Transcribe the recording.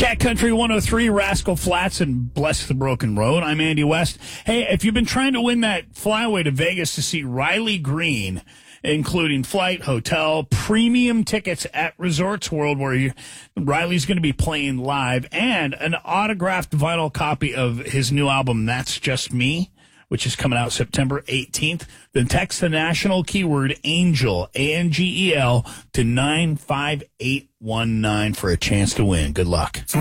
Cat Country 103, Rascal Flats, and Bless the Broken Road. I'm Andy West. Hey, if you've been trying to win that flyaway to Vegas to see Riley Green, including flight, hotel, premium tickets at Resorts World, where Riley's going to be playing live, and an autographed vinyl copy of his new album, That's Just Me, which is coming out September 18th, then text the national keyword ANGEL, ANGEL, to 95819 for a chance to win. Good luck.